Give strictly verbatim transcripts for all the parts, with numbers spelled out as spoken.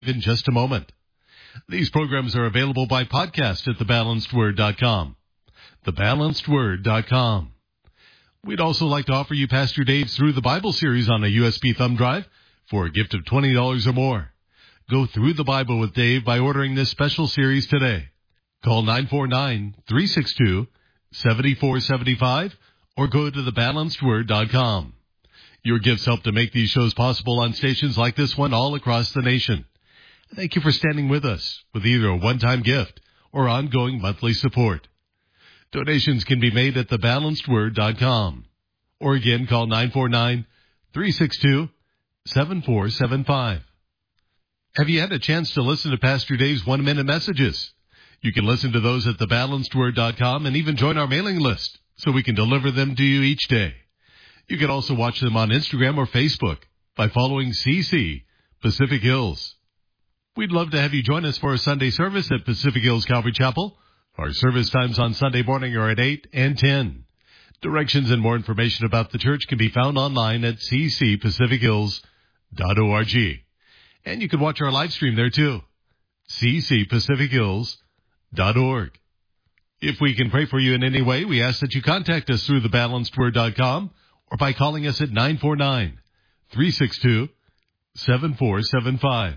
in just a moment. These programs are available by podcast at the balanced word dot com. the balanced word dot com. We'd also like to offer you Pastor Dave's Through the Bible series on a U S B thumb drive for a gift of twenty dollars or more. Go through the Bible with Dave by ordering this special series today. Call nine four nine, three six two, seven four seven five or go to the balanced word dot com. Your gifts help to make these shows possible on stations like this one all across the nation. Thank you for standing with us with either a one-time gift or ongoing monthly support. Donations can be made at the balanced word dot com. Or again, call nine four nine, three six two, seven four seven five. Have you had a chance to listen to Pastor Dave's one-minute messages? You can listen to those at the balanced word dot com and even join our mailing list so we can deliver them to you each day. You can also watch them on Instagram or Facebook by following C C Pacific Hills. We'd love to have you join us for a Sunday service at Pacific Hills Calvary Chapel. Our service times on Sunday morning are at eight and ten. Directions and more information about the church can be found online at c c pacific hills dot org. And you can watch our live stream there too, c c pacific hills dot org. If we can pray for you in any way, we ask that you contact us through the balanced word dot com or by calling us at nine four nine, three six two, seven four seven five.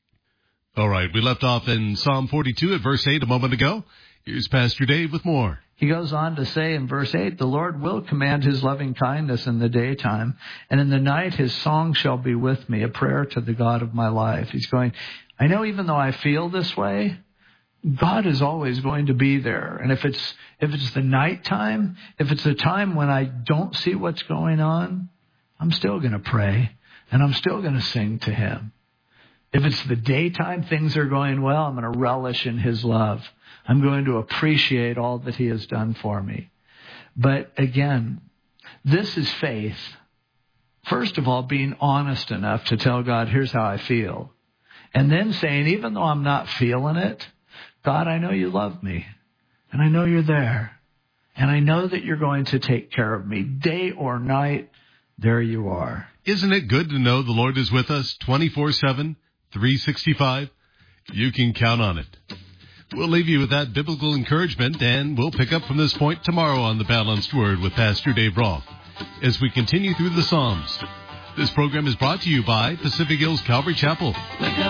All right, we left off in Psalm forty-two at verse eight a moment ago. Here's Pastor Dave with more. He goes on to say in verse eight, the Lord will command his loving kindness in the daytime, and in the night his song shall be with me, a prayer to the God of my life. He's going, I know even though I feel this way, God is always going to be there. And if it's if it's the nighttime, if it's a time when I don't see what's going on, I'm still going to pray, and I'm still going to sing to him. If it's the daytime, things are going well, I'm going to relish in his love. I'm going to appreciate all that he has done for me. But again, this is faith. First of all, being honest enough to tell God, here's how I feel. And then saying, even though I'm not feeling it, God, I know you love me. And I know you're there. And I know that you're going to take care of me. Day or night, there you are. Isn't it good to know the Lord is with us twenty-four seven, three sixty-five? You can count on it. We'll leave you with that biblical encouragement, and we'll pick up from this point tomorrow on The Balanced Word with Pastor Dave Roth as we continue through the Psalms. This program is brought to you by Pacific Hills Calvary Chapel.